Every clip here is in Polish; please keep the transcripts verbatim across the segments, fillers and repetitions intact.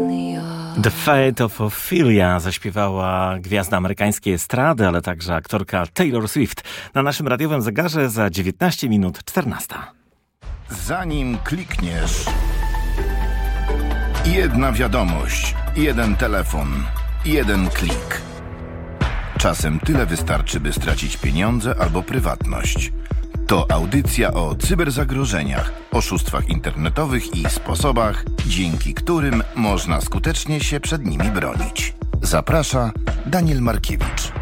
The Fate of Ophelia zaśpiewała gwiazda amerykańskiej estrady, ale także aktorka Taylor Swift. Na naszym radiowym zegarze za dziewiętnaście minut czternasta. Zanim klikniesz, jedna wiadomość, jeden telefon, jeden klik. Czasem tyle wystarczy, by stracić pieniądze albo prywatność. To audycja o cyberzagrożeniach, oszustwach internetowych i sposobach, dzięki którym można skutecznie się przed nimi bronić. Zaprasza Daniel Markiewicz.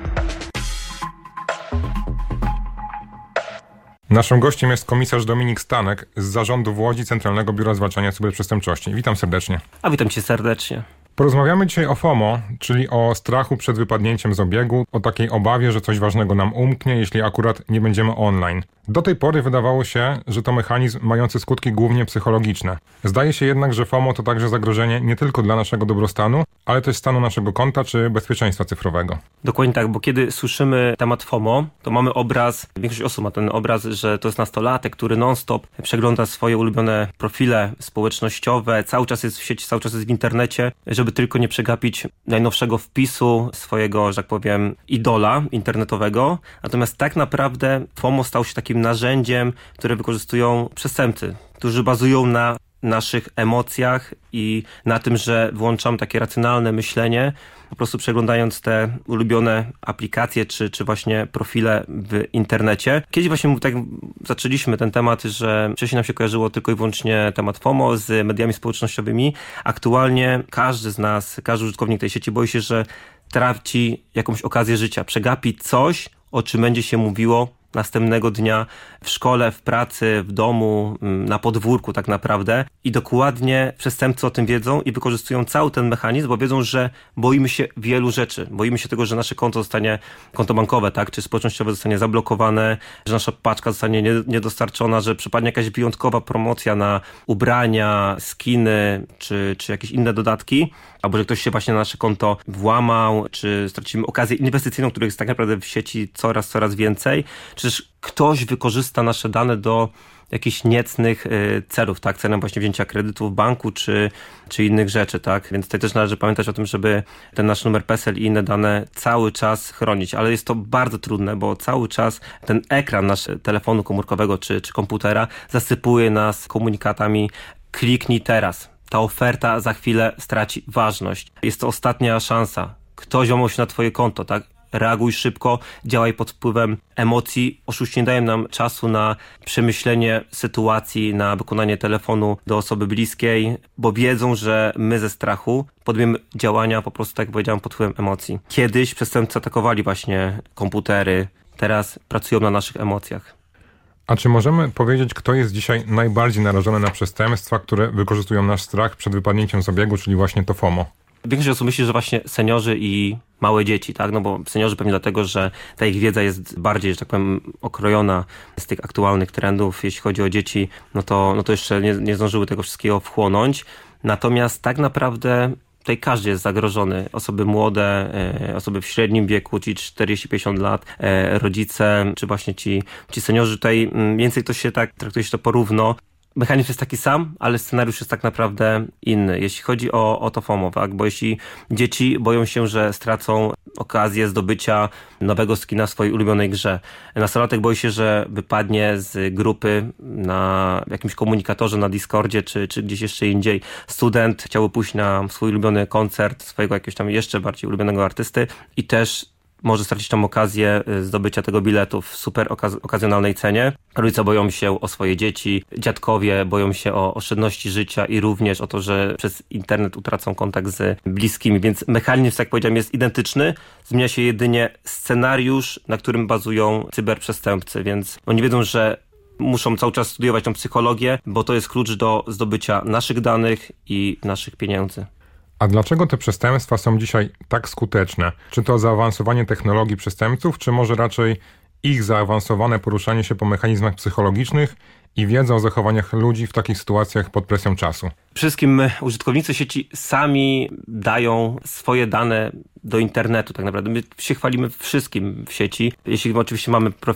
Naszym gościem jest komisarz Dominik Stanek z zarządu w Łodzi Centralnego Biura Zwalczania Cyberprzestępczości. Witam serdecznie. A witam cię serdecznie. Porozmawiamy dzisiaj o FOMO, czyli o strachu przed wypadnięciem z obiegu, o takiej obawie, że coś ważnego nam umknie, jeśli akurat nie będziemy online. Do tej pory wydawało się, że to mechanizm mający skutki głównie psychologiczne. Zdaje się jednak, że FOMO to także zagrożenie nie tylko dla naszego dobrostanu, ale też stanu naszego konta czy bezpieczeństwa cyfrowego. Dokładnie tak, bo kiedy słyszymy temat FOMO, to mamy obraz, większość osób ma ten obraz, że to jest nastolatek, który non-stop przegląda swoje ulubione profile społecznościowe, cały czas jest w sieci, cały czas jest w internecie, żeby tylko nie przegapić najnowszego wpisu swojego, że tak powiem, idola internetowego. Natomiast tak naprawdę FOMO stał się takim narzędziem, które wykorzystują przestępcy, którzy bazują na naszych emocjach i na tym, że włączam takie racjonalne myślenie, po prostu przeglądając te ulubione aplikacje, czy, czy właśnie profile w internecie. Kiedyś właśnie tak zaczęliśmy ten temat, że wcześniej nam się kojarzyło tylko i wyłącznie temat FOMO z mediami społecznościowymi. Aktualnie każdy z nas, każdy użytkownik tej sieci boi się, że traci jakąś okazję życia, przegapi coś, o czym będzie się mówiło następnego dnia w szkole, w pracy, w domu, na podwórku tak naprawdę. I dokładnie przestępcy o tym wiedzą i wykorzystują cały ten mechanizm, bo wiedzą, że boimy się wielu rzeczy. Boimy się tego, że nasze konto zostanie, konto bankowe, tak, czy społecznościowe zostanie zablokowane, że nasza paczka zostanie nie, niedostarczona, że przypadnie jakaś wyjątkowa promocja na ubrania, skiny, czy, czy jakieś inne dodatki, albo że ktoś się właśnie na nasze konto włamał, czy stracimy okazję inwestycyjną, których jest tak naprawdę w sieci coraz, coraz więcej. Czy też ktoś wykorzysta nasze dane do jakichś niecnych y, celów, tak? Celem właśnie wzięcia kredytu w banku, czy, czy innych rzeczy, tak? Więc tutaj też należy pamiętać o tym, żeby ten nasz numer P E S E L i inne dane cały czas chronić, ale jest to bardzo trudne, bo cały czas ten ekran naszego telefonu komórkowego, czy, czy komputera zasypuje nas komunikatami: kliknij teraz. Ta oferta za chwilę straci ważność. Jest to ostatnia szansa. Ktoś włamał się na twoje konto, tak? Reaguj szybko, działaj pod wpływem emocji. Oszuści nie dają nam czasu na przemyślenie sytuacji, na wykonanie telefonu do osoby bliskiej, bo wiedzą, że my ze strachu podejmiemy działania po prostu, tak jak powiedziałem, pod wpływem emocji. Kiedyś przestępcy atakowali właśnie komputery, teraz pracują na naszych emocjach. A czy możemy powiedzieć, kto jest dzisiaj najbardziej narażony na przestępstwa, które wykorzystują nasz strach przed wypadnięciem z obiegu, czyli właśnie to FOMO? Większość osób myśli, że właśnie seniorzy i małe dzieci, tak? No bo seniorzy pewnie dlatego, że ta ich wiedza jest bardziej, że tak powiem, okrojona z tych aktualnych trendów. Jeśli chodzi o dzieci, no to, no to jeszcze nie, nie zdążyły tego wszystkiego wchłonąć. Natomiast tak naprawdę tutaj każdy jest zagrożony. Osoby młode, e, osoby w średnim wieku, ci czterdzieści pięćdziesiąt lat, e, rodzice, czy właśnie ci, ci seniorzy. Tutaj m, więcej to się tak, traktuje się to porówno. Mechanizm jest taki sam, ale scenariusz jest tak naprawdę inny, jeśli chodzi o, o to FOMO, tak? Bo jeśli dzieci boją się, że stracą okazję zdobycia nowego skina w swojej ulubionej grze, nastolatek boi się, że wypadnie z grupy na jakimś komunikatorze, na Discordzie, czy, czy gdzieś jeszcze indziej. Student chciałby pójść na swój ulubiony koncert swojego jakiegoś tam jeszcze bardziej ulubionego artysty i też może stracić tam okazję zdobycia tego biletu w super okaz- okazjonalnej cenie. Rodzice boją się o swoje dzieci, dziadkowie boją się o oszczędności życia i również o to, że przez internet utracą kontakt z bliskimi, więc mechanizm, jak powiedziałem, jest identyczny. Zmienia się jedynie scenariusz, na którym bazują cyberprzestępcy, więc oni wiedzą, że muszą cały czas studiować tą psychologię, bo to jest klucz do zdobycia naszych danych i naszych pieniędzy. A dlaczego te przestępstwa są dzisiaj tak skuteczne? Czy to zaawansowanie technologii przestępców, czy może raczej ich zaawansowane poruszanie się po mechanizmach psychologicznych i wiedza o zachowaniach ludzi w takich sytuacjach pod presją czasu? Wszystkim użytkownicy sieci sami dają swoje dane do internetu tak naprawdę. My się chwalimy wszystkim w sieci. Jeśli oczywiście mamy profile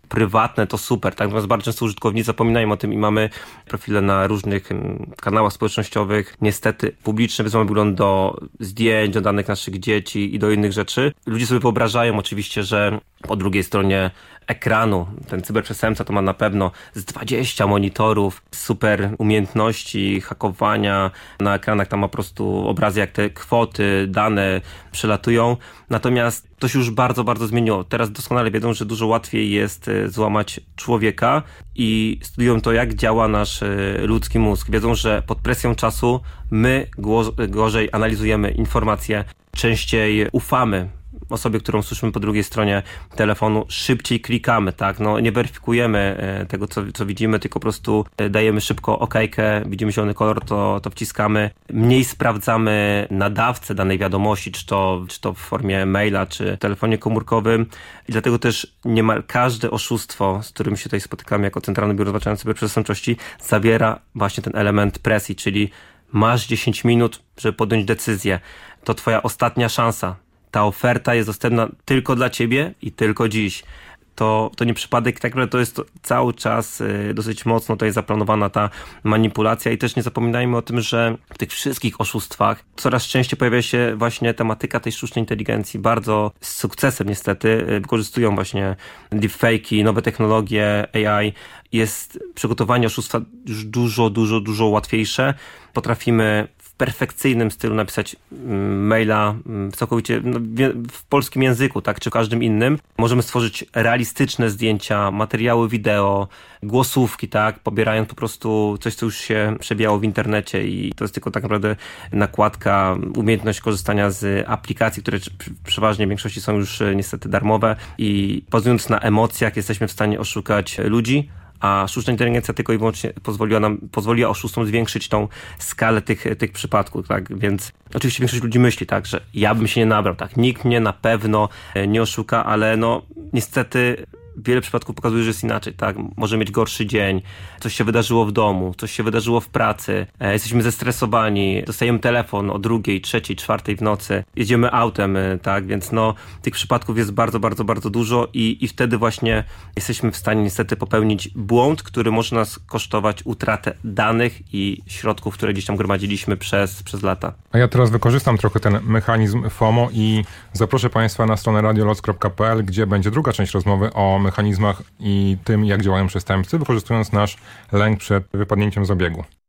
prywatne, to super, tak? Natomiast bardzo często użytkownicy zapominają o tym i mamy profile na różnych kanałach społecznościowych. Niestety publiczne, bez względu do zdjęć, do danych naszych dzieci i do innych rzeczy. Ludzie sobie wyobrażają oczywiście, że po drugiej stronie ekranu ten cyberprzestępca to ma na pewno z dwadzieścia monitorów, super umiejętności hakowania. Na ekranach tam ma po prostu obrazy, jak te kwoty, dane przelatują. Natomiast to się już bardzo, bardzo zmieniło. Teraz doskonale wiedzą, że dużo łatwiej jest złamać człowieka i studiują to, jak działa nasz ludzki mózg. Wiedzą, że pod presją czasu my gorzej analizujemy informacje, częściej ufamy osobie, którą słyszymy po drugiej stronie telefonu, szybciej klikamy, tak? No, nie weryfikujemy tego, co, co widzimy, tylko po prostu dajemy szybko okejkę, widzimy zielony kolor, to, to wciskamy. Mniej sprawdzamy nadawcę danej wiadomości, czy to, czy to w formie maila, czy w telefonie komórkowym. I dlatego też niemal każde oszustwo, z którym się tutaj spotykamy jako Centralne Biuro Zwalczania Cyberprzestępczości, zawiera właśnie ten element presji, czyli masz dziesięć minut, żeby podjąć decyzję. To twoja ostatnia szansa. Ta oferta jest dostępna tylko dla ciebie i tylko dziś. To, to nie przypadek, tak naprawdę to jest to cały czas y, dosyć mocno tutaj zaplanowana ta manipulacja i też nie zapominajmy o tym, że w tych wszystkich oszustwach coraz częściej pojawia się właśnie tematyka tej sztucznej inteligencji. Bardzo z sukcesem niestety y, wykorzystują właśnie deepfake'i, nowe technologie, A I. Jest przygotowanie oszustwa już dużo, dużo, dużo łatwiejsze. Potrafimy w perfekcyjnym stylu napisać maila całkowicie no, w polskim języku, tak, czy każdym innym. Możemy stworzyć realistyczne zdjęcia, materiały wideo, głosówki, tak, pobierając po prostu coś, co już się przebijało w internecie i to jest tylko tak naprawdę nakładka, umiejętność korzystania z aplikacji, które przeważnie w większości są już niestety darmowe i bazując na emocjach jesteśmy w stanie oszukać ludzi. A sztuczna inteligencja tylko i wyłącznie pozwoliła nam, pozwoliła oszustom zwiększyć tą skalę tych, tych przypadków, tak, więc oczywiście większość ludzi myśli, tak, że ja bym się nie nabrał, tak, nikt mnie na pewno nie oszuka, ale no niestety wiele przypadków pokazuje, że jest inaczej, tak? Może mieć gorszy dzień, coś się wydarzyło w domu, coś się wydarzyło w pracy, e, jesteśmy zestresowani, dostajemy telefon o drugiej, trzeciej, czwartej w nocy, jedziemy autem, e, tak? Więc no, tych przypadków jest bardzo, bardzo, bardzo dużo i, i wtedy właśnie jesteśmy w stanie niestety popełnić błąd, który może nas kosztować utratę danych i środków, które gdzieś tam gromadziliśmy przez, przez lata. A ja teraz wykorzystam trochę ten mechanizm FOMO i zaproszę Państwa na stronę radioloc kropka p l, gdzie będzie druga część rozmowy o mechanizmach i tym, jak działają przestępcy, wykorzystując nasz lęk przed wypadnięciem z obiegu.